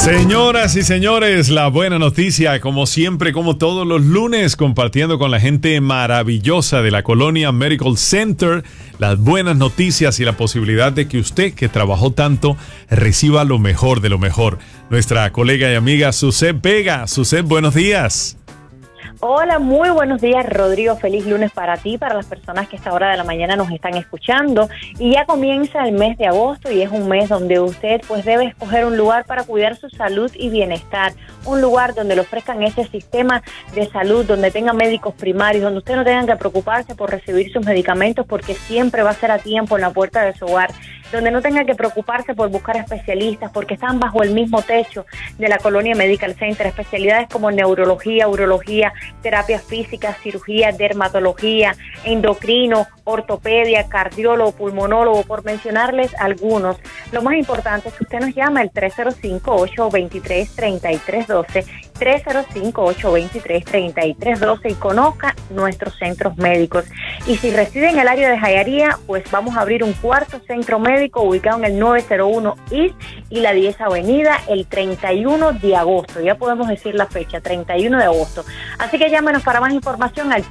Señoras y señores, la buena noticia, como siempre, como todos los lunes, compartiendo con la gente maravillosa de la Colonia Medical Center, las buenas noticias y la posibilidad de que usted, que trabajó tanto, reciba lo mejor de lo mejor. Nuestra colega y amiga Suzette Vega. Suzette, buenos días. Hola, muy buenos días, Rodrigo. Feliz lunes para ti, para las personas que a esta hora de la mañana nos están escuchando. Y ya comienza el mes de agosto y es un mes donde usted pues debe escoger un lugar para cuidar su salud y bienestar. Un lugar donde le ofrezcan ese sistema de salud, donde tenga médicos primarios, donde usted no tenga que preocuparse por recibir sus medicamentos porque siempre va a ser a tiempo en la puerta de su hogar. Donde no tenga que preocuparse por buscar especialistas porque están bajo el mismo techo de la Colonia Medical Center. Especialidades como neurología, urología, terapia física, cirugía, dermatología, endocrino, ortopedia, cardiólogo, pulmonólogo, por mencionarles algunos. Lo más importante es que usted nos llame al 305-823-3312, 305-823-3312 y conozca nuestros centros médicos. Y si reside en el área de Jayalía, pues vamos a abrir un cuarto centro médico ubicado en el 901 East y la 10 Avenida el 31 de agosto. Ya podemos decir la fecha, 31 de agosto. Así que llámenos para más información al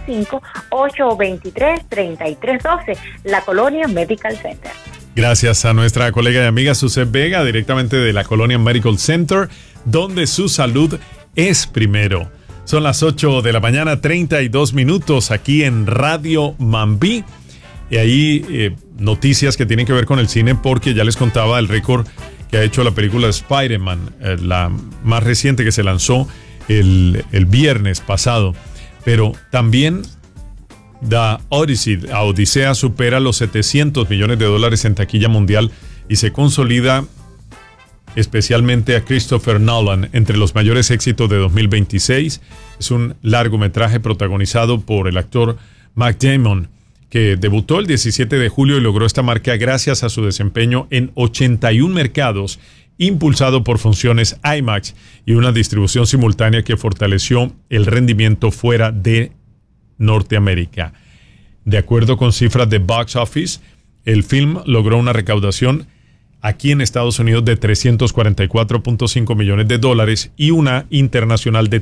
305-823-3312, la Colonia Medical Center. Gracias a nuestra colega y amiga Suzette Vega, directamente de la Colonia Medical Center, donde su salud es primero. Son las 8 de la mañana, 32 minutos aquí en Radio Mambí. Y ahí noticias que tienen que ver con el cine, porque ya les contaba el récord que ha hecho la película Spider-Man, la más reciente que se lanzó el viernes pasado. Pero también The Odyssey, la Odisea, supera los $700 millones en taquilla mundial y se consolida especialmente a Christopher Nolan entre los mayores éxitos de 2026. Es un largometraje protagonizado por el actor Matt Damon, que debutó el 17 de julio y logró esta marca gracias a su desempeño en 81 mercados, impulsado por funciones IMAX y una distribución simultánea que fortaleció el rendimiento fuera de Norteamérica. De acuerdo con cifras de Box Office, el film logró una recaudación aquí en Estados Unidos de $344.5 millones y una internacional de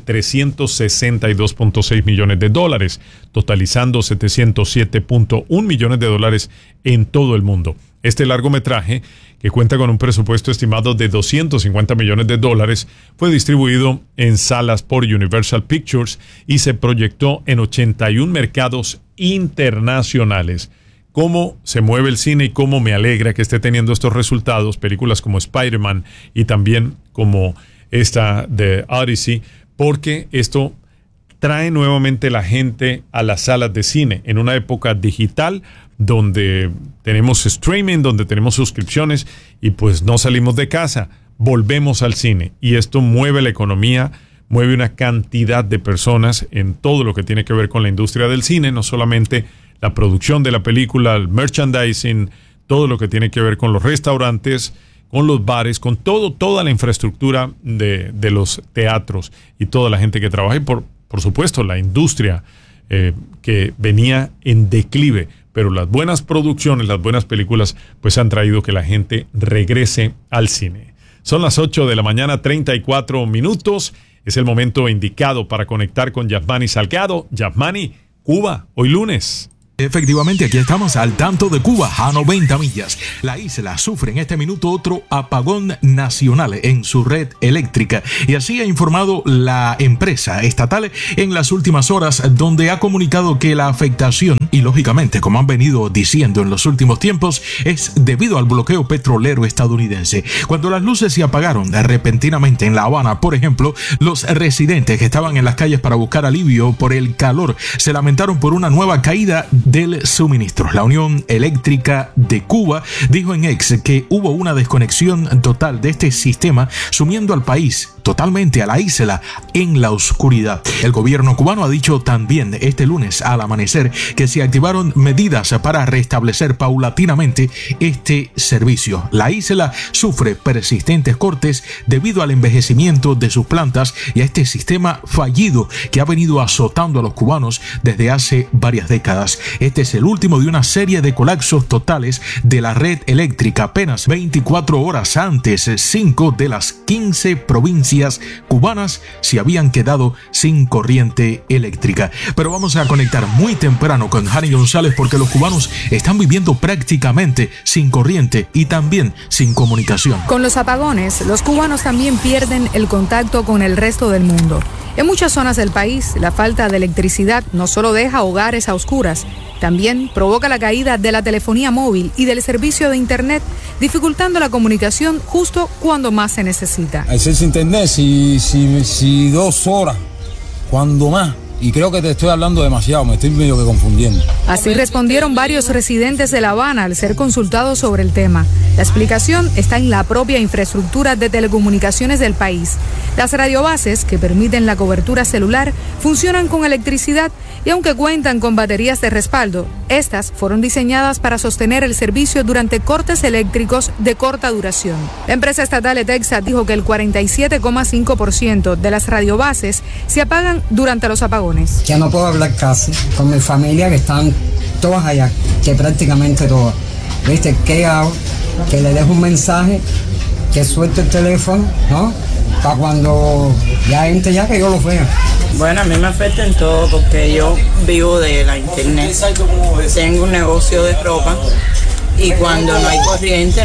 $362.6 millones, totalizando $707.1 millones en todo el mundo. Este largometraje, que cuenta con un presupuesto estimado de $250 millones, fue distribuido en salas por Universal Pictures y se proyectó en 81 mercados internacionales. Cómo se mueve el cine y cómo me alegra que esté teniendo estos resultados, películas como Spider-Man y también como esta de Odyssey, porque esto trae nuevamente la gente a las salas de cine en una época digital donde tenemos streaming, donde tenemos suscripciones y pues no salimos de casa, volvemos al cine y esto mueve la economía, mueve una cantidad de personas en todo lo que tiene que ver con la industria del cine, no solamente la producción de la película, el merchandising, todo lo que tiene que ver con los restaurantes, con los bares, con toda la infraestructura de los teatros y toda la gente que trabaja y por supuesto la industria que venía en declive, pero las buenas producciones, las buenas películas pues han traído que la gente regrese al cine. Son las 8 de la mañana, 34 minutos, es el momento indicado para conectar con Yasmani Salgado. Yasmani, Cuba, hoy lunes. Efectivamente, aquí estamos al tanto de Cuba a 90 millas. La isla sufre en este minuto otro apagón nacional en su red eléctrica y así ha informado la empresa estatal en las últimas horas, donde ha comunicado que la afectación, y lógicamente como han venido diciendo en los últimos tiempos, es debido al bloqueo petrolero estadounidense. Cuando las luces se apagaron repentinamente en La Habana, por ejemplo, los residentes que estaban en las calles para buscar alivio por el calor se lamentaron por una nueva caída del suministro. La Unión Eléctrica de Cuba dijo en X que hubo una desconexión total de este sistema, sumiendo al país totalmente a la isla en la oscuridad. El gobierno cubano ha dicho también este lunes al amanecer que se activaron medidas para restablecer paulatinamente este servicio. La isla sufre persistentes cortes debido al envejecimiento de sus plantas y a este sistema fallido que ha venido azotando a los cubanos desde hace varias décadas. Este es el último de una serie de colapsos totales de la red eléctrica. Apenas 24 horas antes, 5 de las 15 provincias cubanas se habían quedado sin corriente eléctrica. Pero vamos a conectar muy temprano con Hani González porque los cubanos están viviendo prácticamente sin corriente y también sin comunicación. Con los apagones, los cubanos también pierden el contacto con el resto del mundo. En muchas zonas del país, la falta de electricidad no solo deja hogares a oscuras, también provoca la caída de la telefonía móvil y del servicio de internet, dificultando la comunicación justo cuando más se necesita. Al ser sin internet, si 2 horas, cuando más. Y creo que te estoy hablando demasiado, me estoy medio que confundiendo. Así respondieron varios residentes de La Habana al ser consultados sobre el tema. La explicación está en la propia infraestructura de telecomunicaciones del país. Las radiobases, que permiten la cobertura celular, funcionan con electricidad y aunque cuentan con baterías de respaldo, estas fueron diseñadas para sostener el servicio durante cortes eléctricos de corta duración. La empresa estatal ETEXA dijo que el 47,5% de las radiobases se apagan durante los apagones. Ya no puedo hablar casi con mi familia, que están todas allá, que prácticamente todas. ¿Viste? ¿Qué hago? Que le dejo un mensaje, que suelte el teléfono, ¿no? Para cuando ya entre, ya que yo lo vea. Bueno, a mí me afecta en todo porque yo vivo de la internet. Tengo un negocio de ropa y cuando no hay corriente,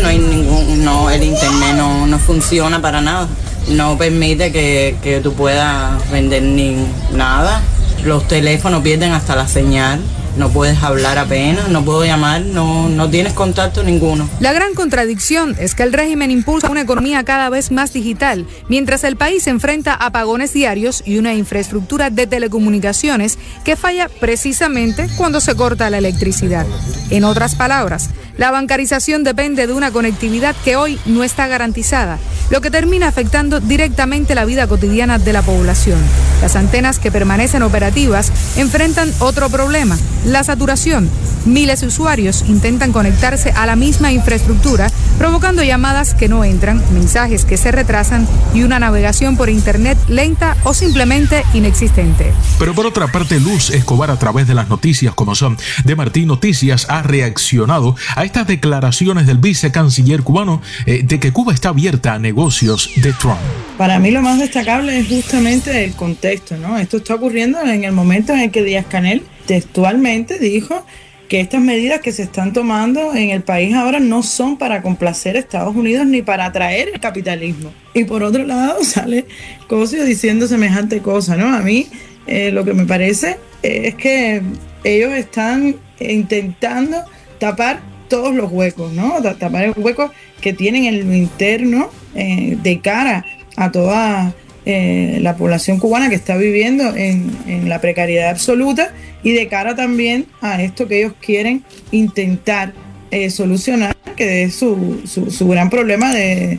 el internet no funciona para nada. No permite que tú puedas vender ni nada. Los teléfonos pierden hasta la señal. No puedes hablar apenas, no puedo llamar, no tienes contacto ninguno. La gran contradicción es que el régimen impulsa una economía cada vez más digital, mientras el país enfrenta apagones diarios y una infraestructura de telecomunicaciones que falla precisamente cuando se corta la electricidad. En otras palabras, la bancarización depende de una conectividad que hoy no está garantizada, lo que termina afectando directamente la vida cotidiana de la población. Las antenas que permanecen operativas enfrentan otro problema: la saturación. Miles de usuarios intentan conectarse a la misma infraestructura, provocando llamadas que no entran, mensajes que se retrasan y una navegación por internet lenta o simplemente inexistente. Pero por otra parte, Luz Escobar, a través de las noticias como son de Martín Noticias, ha reaccionado a estas declaraciones del vicecanciller cubano de que Cuba está abierta a negocios de Trump. Para mí lo más destacable es justamente el contexto, ¿no? Esto está ocurriendo en el momento en el que Díaz-Canel textualmente dijo que estas medidas que se están tomando en el país ahora no son para complacer a Estados Unidos ni para atraer el capitalismo. Y por otro lado sale Cosio diciendo semejante cosa, ¿no? A mí lo que me parece es que ellos están intentando tapar todos los huecos, ¿no? Tapar el hueco que tienen en lo interno de cara a toda la población cubana que está viviendo en la precariedad absoluta y de cara también a esto que ellos quieren intentar solucionar, que es su gran problema de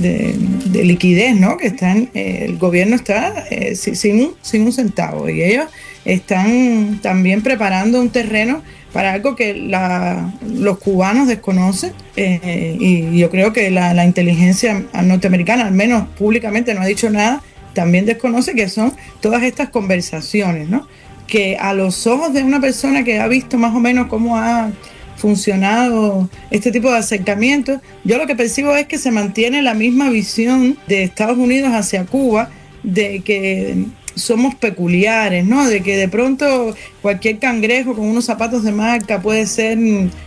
liquidez, ¿no? Que el gobierno está sin un centavo y ellos están también preparando un terreno para algo que los cubanos desconocen y yo creo que la inteligencia norteamericana, al menos públicamente, no ha dicho nada, también desconoce, que son todas estas conversaciones, ¿no? Que a los ojos de una persona que ha visto más o menos cómo ha funcionado este tipo de acercamientos, yo lo que percibo es que se mantiene la misma visión de Estados Unidos hacia Cuba, de que somos peculiares, ¿no? De que de pronto cualquier cangrejo con unos zapatos de marca puede ser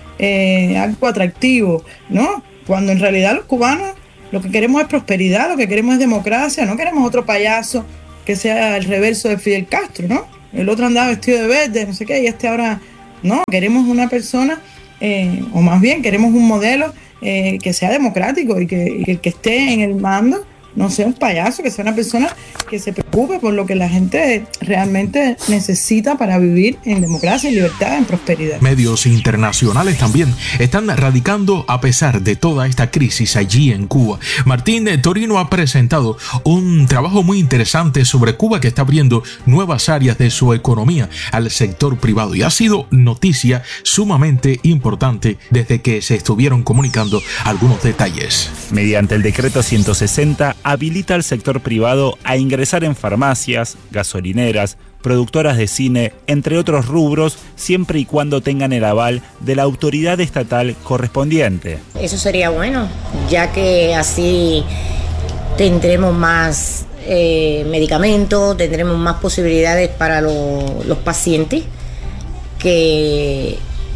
algo atractivo, ¿no? Cuando en realidad los cubanos lo que queremos es prosperidad, lo que queremos es democracia, no queremos otro payaso que sea el reverso de Fidel Castro, ¿no? El otro andaba vestido de verde, no sé qué, y ahora no, queremos una persona, o más bien queremos un modelo que sea democrático y que el que esté en el mando no sea un payaso, que sea una persona que se preocupe preocupe por lo que la gente realmente necesita para vivir en democracia, en libertad, en prosperidad. Medios internacionales también están radicando a pesar de toda esta crisis allí en Cuba. Martín Torino ha presentado un trabajo muy interesante sobre Cuba que está abriendo nuevas áreas de su economía al sector privado y ha sido noticia sumamente importante desde que se estuvieron comunicando algunos detalles. Mediante el decreto 160 habilita al sector privado a ingresar en farmacias, gasolineras, productoras de cine, entre otros rubros, siempre y cuando tengan el aval de la autoridad estatal correspondiente. Eso sería bueno, ya que así tendremos más medicamentos, tendremos más posibilidades para los pacientes, que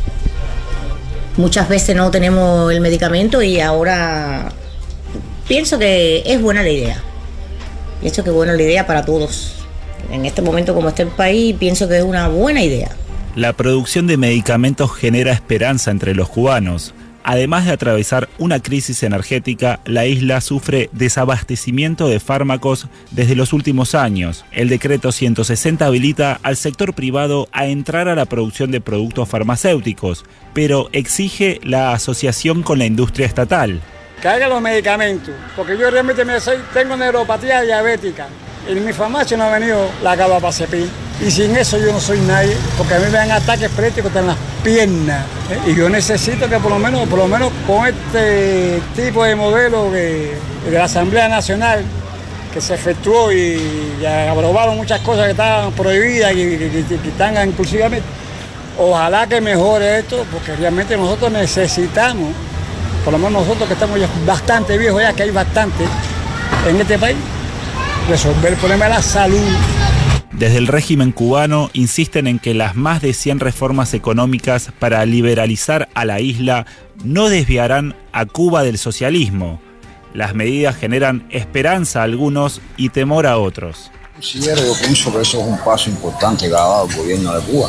muchas veces no tenemos el medicamento y ahora pienso que es buena la idea. Pienso que es buena la idea para todos. En este momento, como está el país, pienso que es una buena idea. La producción de medicamentos genera esperanza entre los cubanos. Además de atravesar una crisis energética, la isla sufre desabastecimiento de fármacos desde los últimos años. El decreto 160 habilita al sector privado a entrar a la producción de productos farmacéuticos, pero exige la asociación con la industria estatal. Que haga los medicamentos, porque yo realmente tengo neuropatía diabética. En mi farmacia no ha venido la carbamazepina. Y sin eso yo no soy nadie, porque a mí me dan ataques epiléticos en las piernas. Y yo necesito que por lo menos con este tipo de modelo de la Asamblea Nacional que se efectuó y aprobaron muchas cosas que estaban prohibidas y que están inclusivamente. Ojalá que mejore esto, porque realmente nosotros necesitamos, por lo menos nosotros que estamos ya bastante viejos ya, que hay bastante en este país, resolver el problema de la salud. Desde el régimen cubano insisten en que las más de 100 reformas económicas para liberalizar a la isla no desviarán a Cuba del socialismo. Las medidas generan esperanza a algunos y temor a otros. Yo pienso que eso es un paso importante que ha dado el gobierno de Cuba.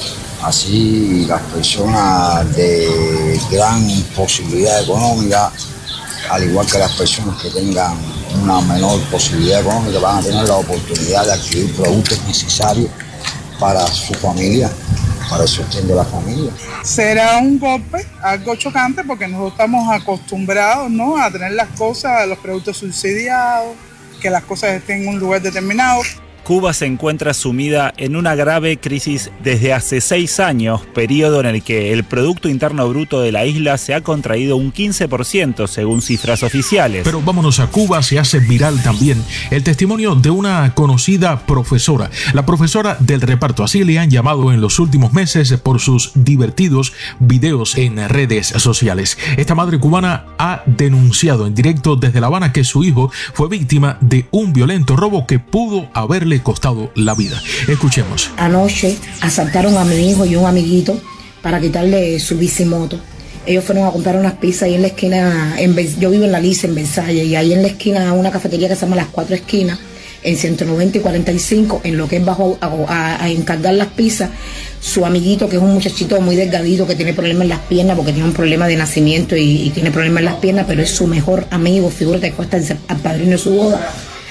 Así las personas de gran posibilidad económica, al igual que las personas que tengan una menor posibilidad económica, van a tener la oportunidad de adquirir productos necesarios para su familia, para el sostén de la familia. Será un golpe, algo chocante, porque nosotros estamos acostumbrados, ¿no?, a tener las cosas, los productos subsidiados, que las cosas estén en un lugar determinado. Cuba se encuentra sumida en una grave crisis desde hace 6 años, periodo en el que el Producto Interno Bruto de la isla se ha contraído un 15% según cifras oficiales. Pero vámonos a Cuba, se hace viral también el testimonio de una conocida profesora, la profesora del reparto, así le han llamado en los últimos meses por sus divertidos videos en redes sociales. Esta madre cubana ha denunciado en directo desde La Habana que su hijo fue víctima de un violento robo que pudo haberle costado la vida. Escuchemos. Anoche asaltaron a mi hijo y un amiguito para quitarle su bicimoto. Ellos fueron a comprar unas pizzas ahí en la esquina, yo vivo en La Lice, en Versalles, y ahí en la esquina una cafetería que se llama Las Cuatro Esquinas, en 190 y 45, en lo que es bajo a encargar las pizzas, su amiguito, que es un muchachito muy delgadito, que tiene problemas en las piernas, porque tiene un problema de nacimiento y tiene problemas en las piernas, pero es su mejor amigo, figúrate que cuesta al padrino de su boda.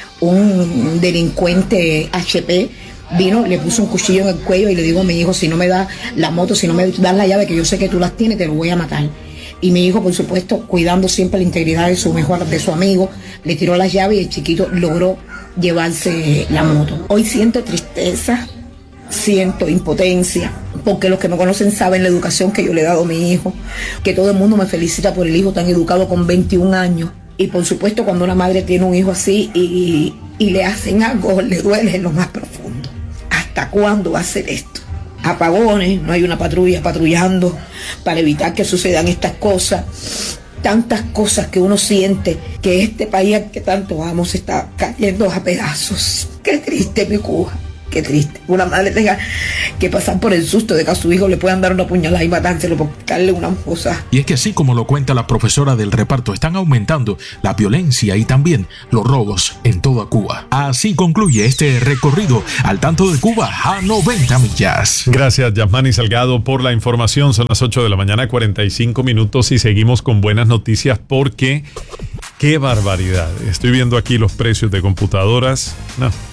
Un delincuente HP vino, le puso un cuchillo en el cuello y le dijo a mi hijo: si no me das la moto, si no me das la llave, que yo sé que tú las tienes, te lo voy a matar. Y mi hijo, por supuesto, cuidando siempre la integridad de su amigo, le tiró las llaves y el chiquito logró llevarse la moto. Hoy siento tristeza, siento impotencia, porque los que me conocen saben la educación que yo le he dado a mi hijo, que todo el mundo me felicita por el hijo tan educado con 21 años. Y por supuesto, cuando una madre tiene un hijo así y le hacen algo, le duele en lo más profundo. ¿Hasta cuándo va a ser esto? Apagones, no hay una patrulla patrullando para evitar que sucedan estas cosas. Tantas cosas que uno siente que este país al que tanto amo se está cayendo a pedazos. Qué triste, mi Cuba. Qué triste. Una madre tenga que pasar por el susto de que a su hijo le puedan dar una puñalada y matárselo por darle una cosa. Y es que así como lo cuenta la profesora del reparto, están aumentando la violencia y también los robos en toda Cuba. Así concluye este recorrido al tanto de Cuba a 90 millas. Gracias, Yasmani Salgado, por la información. Son las 8 de la mañana, 45 minutos y seguimos con buenas noticias porque ¡qué barbaridad! Estoy viendo aquí los precios de computadoras. No.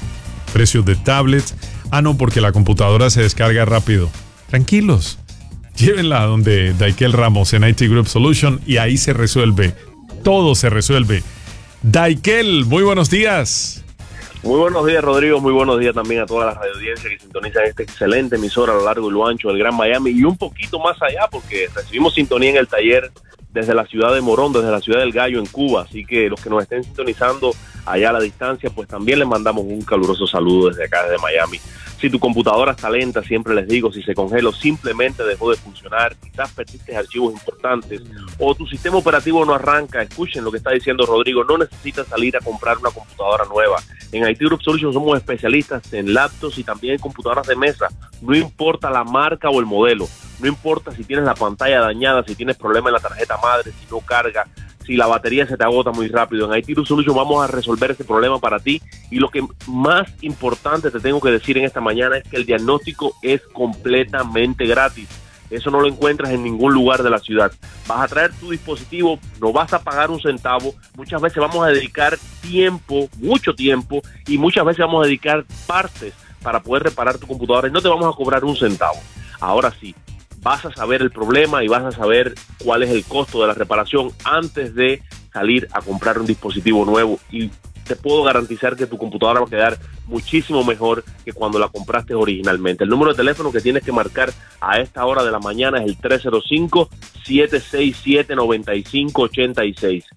precios de tablets. Ah, no, porque la computadora se descarga rápido. Tranquilos, llévenla donde Daikel Ramos en IT Group Solution y ahí se resuelve. Todo se resuelve. Daikel, muy buenos días. Muy buenos días, Rodrigo. Muy buenos días también a toda la radioaudiencia que sintonizan esta excelente emisora a lo largo y lo ancho del Gran Miami y un poquito más allá, porque recibimos sintonía en el taller desde la ciudad de Morón, desde la ciudad del Gallo en Cuba. Así que los que nos estén sintonizando allá a la distancia, pues también les mandamos un caluroso saludo desde acá, desde Miami. Si tu computadora está lenta, siempre les digo, si se congela o simplemente dejó de funcionar, quizás perdiste archivos importantes o tu sistema operativo no arranca, escuchen lo que está diciendo Rodrigo, no necesitas salir a comprar una computadora nueva. En IT Group Solutions somos especialistas en laptops y también en computadoras de mesa. No importa la marca o el modelo, no importa si tienes la pantalla dañada, si tienes problema en la tarjeta madre, si no carga, si la batería se te agota muy rápido. En IT Group Solutions vamos a resolver ese problema para ti y lo que más importante te tengo que decir en esta mañana es que el diagnóstico es completamente gratis. Eso no lo encuentras en ningún lugar de la ciudad. Vas a traer tu dispositivo, no vas a pagar un centavo. Muchas veces vamos a dedicar tiempo, mucho tiempo, y muchas veces vamos a dedicar partes para poder reparar tu computadora y no te vamos a cobrar un centavo. Ahora sí, vas a saber el problema y vas a saber cuál es el costo de la reparación antes de salir a comprar un dispositivo nuevo, y te puedo garantizar que tu computadora va a quedar muchísimo mejor que cuando la compraste originalmente. El número de teléfono que tienes que marcar a esta hora de la mañana es el 305-767-9586.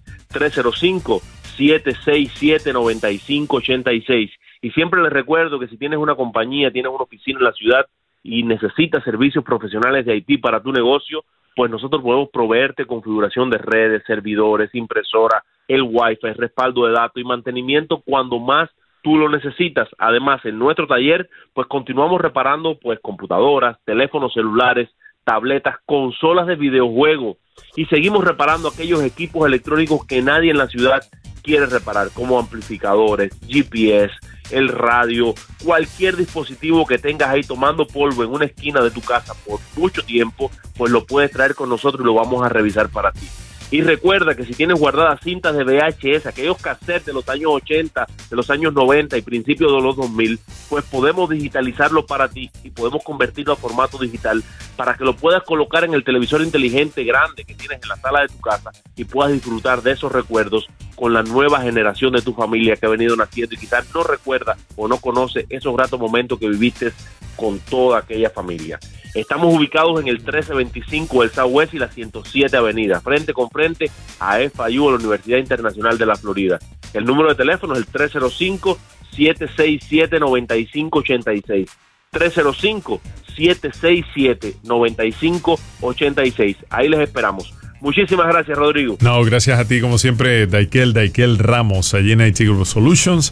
305-767-9586. Y siempre les recuerdo que si tienes una compañía, tienes una oficina en la ciudad y necesitas servicios profesionales de IT para tu negocio, pues nosotros podemos proveerte configuración de redes, servidores, impresora, el Wi-Fi, respaldo de datos y mantenimiento cuando más tú lo necesitas. Además, en nuestro taller, pues continuamos reparando pues computadoras, teléfonos celulares, tabletas, consolas de videojuegos y seguimos reparando aquellos equipos electrónicos que nadie en la ciudad quiere reparar, como amplificadores, GPS, el radio, cualquier dispositivo que tengas ahí tomando polvo en una esquina de tu casa por mucho tiempo, pues lo puedes traer con nosotros y lo vamos a revisar para ti. Y recuerda que si tienes guardadas cintas de VHS, aquellos cassettes de los años 80, de los años 90 y principios de los 2000, pues podemos digitalizarlo para ti y podemos convertirlo a formato digital para que lo puedas colocar en el televisor inteligente grande que tienes en la sala de tu casa y puedas disfrutar de esos recuerdos con la nueva generación de tu familia que ha venido naciendo y quizás no recuerda o no conoce esos gratos momentos que viviste con toda aquella familia. Estamos ubicados en el 1325 del Southwest y la 107 Avenida, frente con frente a FIU, a la Universidad Internacional de la Florida. El número de teléfono es el 305-767-9586. 305-767-9586. Ahí les esperamos. Muchísimas gracias, Rodrigo. No, gracias a ti, como siempre, Daikel Ramos, allí en IT Group Solutions.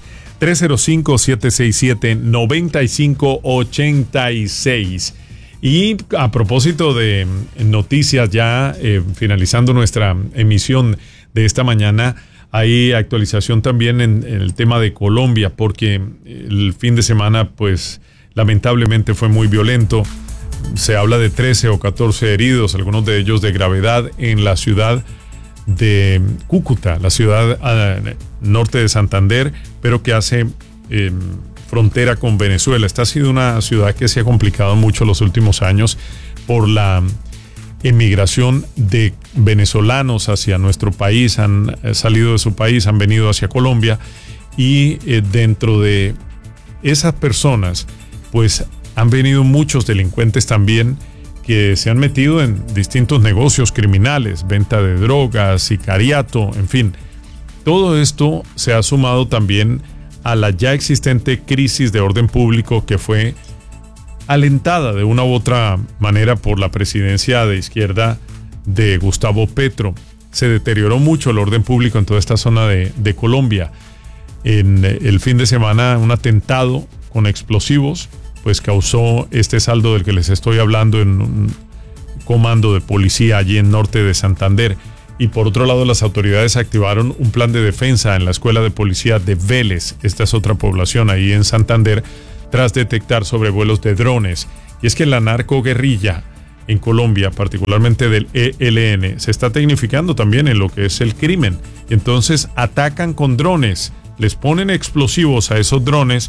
305-767-9586. Y a propósito de noticias, ya finalizando nuestra emisión de esta mañana, hay actualización también en el tema de Colombia, porque el fin de semana, pues, lamentablemente fue muy violento. Se habla de 13 o 14 heridos, algunos de ellos de gravedad, en la ciudad de Cúcuta, la ciudad norte de Santander, pero que hace frontera con Venezuela. Esta ha sido una ciudad que se ha complicado mucho los últimos años por la emigración de venezolanos hacia nuestro país. Han salido de su país, han venido hacia Colombia y dentro de esas personas, pues han venido muchos delincuentes también que se han metido en distintos negocios criminales, venta de drogas, sicariato, en fin. Todo esto se ha sumado también a la ya existente crisis de orden público que fue alentada de una u otra manera por la presidencia de izquierda de Gustavo Petro. Se deterioró mucho el orden público en toda esta zona de Colombia. En el fin de semana, un atentado con explosivos pues causó este saldo del que les estoy hablando en un comando de policía allí en norte de Santander. Y por otro lado, las autoridades activaron un plan de defensa en la escuela de policía de Vélez. Esta es otra población ahí en Santander, tras detectar sobrevuelos de drones. Y es que la narcoguerrilla en Colombia, particularmente del ELN, se está tecnificando también en lo que es el crimen. Entonces atacan con drones, les ponen explosivos a esos drones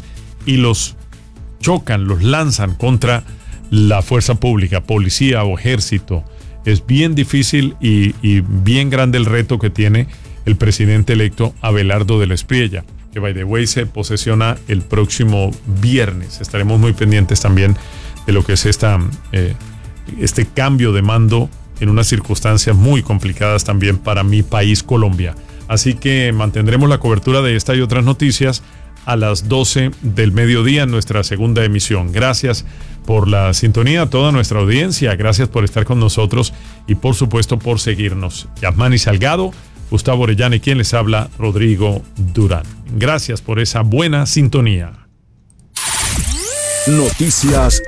y los chocan, los lanzan contra la fuerza pública, policía o ejército. Es bien difícil y bien grande el reto que tiene el presidente electo Abelardo de la Espriella, que by the way se posesiona el próximo viernes. Estaremos muy pendientes también de lo que es este cambio de mando en unas circunstancias muy complicadas también para mi país, Colombia. Así que mantendremos la cobertura de esta y otras noticias a las 12 del mediodía en nuestra segunda emisión. Gracias por la sintonía a toda nuestra audiencia, gracias por estar con nosotros y por supuesto por seguirnos. Yasmani Salgado, Gustavo Orellana y quien les habla, Rodrigo Durán. Gracias por esa buena sintonía. Noticias